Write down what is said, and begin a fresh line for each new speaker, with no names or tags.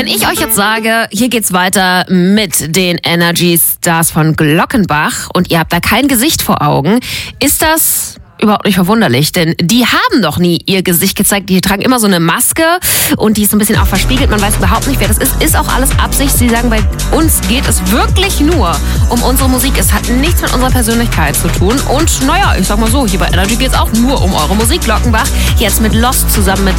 Wenn ich euch jetzt sage, hier geht's weiter mit den Energy Stars von Glockenbach und ihr habt da kein Gesicht vor Augen, ist das überhaupt nicht verwunderlich, denn die haben doch nie ihr Gesicht gezeigt. Die tragen immer so eine Maske und die ist so ein bisschen auch verspiegelt. Man weiß überhaupt nicht, wer das ist. Ist auch alles Absicht. Sie sagen, bei uns geht es wirklich nur um unsere Musik. Es hat nichts mit unserer Persönlichkeit zu tun. Und naja, ich sag mal so, hier bei Energy geht es auch nur um eure Musik. Glockenbach jetzt mit Lost zusammen mit